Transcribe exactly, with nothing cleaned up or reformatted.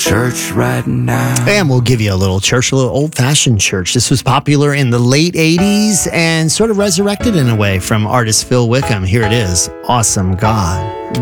church right now. And we'll give you a little church, a little old-fashioned church. This was popular in the late eighties and sort of resurrected in a way from artist Phil Wickham. Here it is, Awesome God.